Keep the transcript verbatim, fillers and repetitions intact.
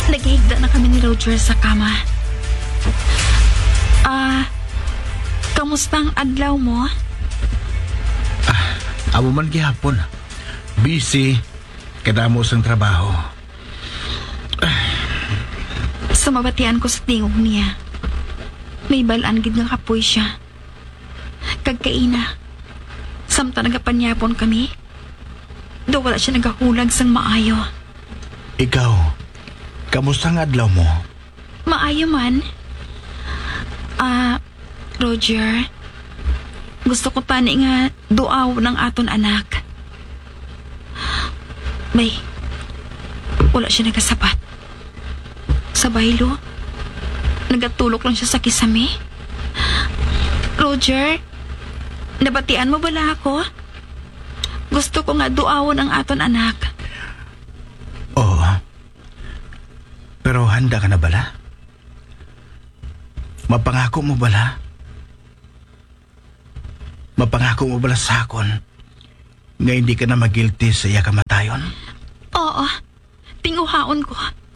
Naghihigda na kami ni Roger sa kama. Ah, kamusta ang adlaw mo? Amo man gihapon. Busy. Kadamos ang trabaho. Sumabatian ko sa tingog niya. May balaan gid nga kapoy siya. Kagkaina. Samta nagapanyapon kami. Do wala siya nagahulag sang maayo. Ikaw, kamusta ang adlaw mo? Maayo man. Ah, Roger. Gusto ko tani nga duaw ng aton anak. May, wala siya nagasapat. Sa baylo, nagatulok lang siya sa kisame. Roger, nabatian mo bala ako? Gusto ko nga duawon ang aton anak. Oo. Pero handa ka na bala? Mapangako mo bala? Mapangako mo bala sa akon nga hindi ka na magilty sa iya kamatayon? Oo, tinguhaon ko.